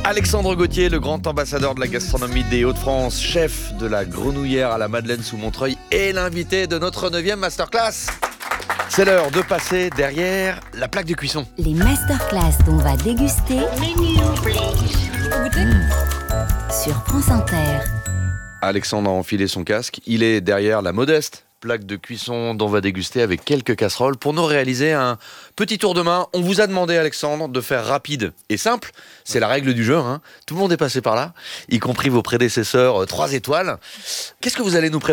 Alexandre Gauthier, le grand ambassadeur de la gastronomie des Hauts-de-France, chef de la grenouillère à la Madeleine sous Montreuil et l'invité de notre 9e masterclass. C'est l'heure de passer derrière la plaque de cuisson. Les masterclass dont on va déguster sur France Inter. Alexandre a enfilé son casque, il est derrière la modeste plaque de cuisson dont on va déguster avec quelques casseroles. Pour nous réaliser un petit tour de main, on vous a demandé, Alexandre, de faire rapide et simple. C'est la règle du jeu, hein. Tout le monde est passé par là, y compris vos prédécesseurs 3 étoiles. Qu'est-ce que vous allez nous préparer ?